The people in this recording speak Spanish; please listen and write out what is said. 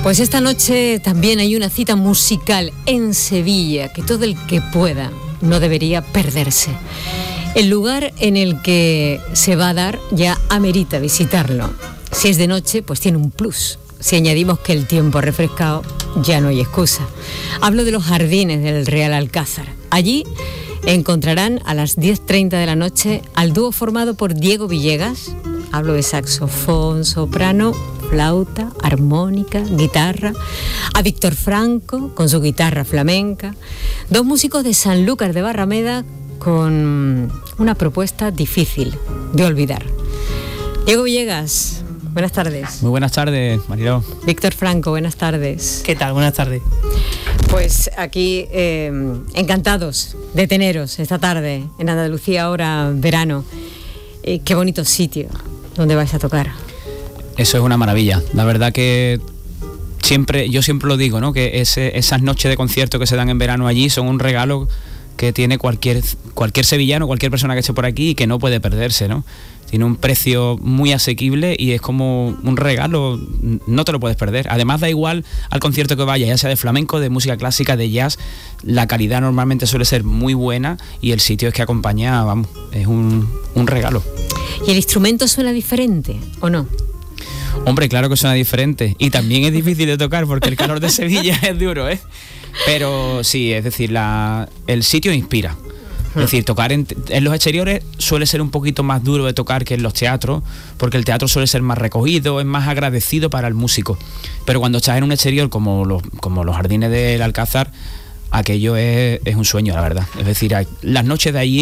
Pues esta noche también hay una cita musical en Sevilla que todo el que pueda no debería perderse. El lugar en el que se va a dar ya amerita visitarlo. Si es de noche, pues tiene un plus. Si añadimos que el tiempo ha refrescado, ya no hay excusa. Hablo de los jardines del Real Alcázar. Allí encontrarán a las 10:30 de la noche al dúo formado por Diego Villegas. Hablo de saxofón, soprano, flauta, armónica, guitarra, a Víctor Franco con su guitarra flamenca, dos músicos de Sanlúcar de Barrameda con una propuesta difícil de olvidar. Diego Villegas, buenas tardes. Muy buenas tardes, Mariló. Víctor Franco, buenas tardes. ¿Qué tal? Buenas tardes. Pues aquí encantados de teneros esta tarde en Andalucía, ahora verano. Qué bonito sitio donde vais a tocar. Eso es una maravilla. La verdad que yo siempre lo digo, ¿no? Que esas noches de concierto que se dan en verano allí son un regalo que tiene cualquier sevillano, cualquier persona que esté por aquí y que no puede perderse, ¿no? Tiene un precio muy asequible y es como un regalo, no te lo puedes perder. Además da igual al concierto que vayas, ya sea de flamenco, de música clásica, de jazz, la calidad normalmente suele ser muy buena y el sitio es que acompaña, vamos, es un regalo. ¿Y el instrumento suena diferente o no? Hombre, claro que suena diferente y también es difícil de tocar porque el calor de Sevilla es duro, ¿eh? Pero sí, es decir, el sitio inspira. Es decir, tocar en los exteriores suele ser un poquito más duro de tocar que en los teatros, porque el teatro suele ser más recogido, es más agradecido para el músico. Pero cuando estás en un exterior como los jardines del Alcázar, aquello es un sueño, la verdad. Es decir, las noches de allí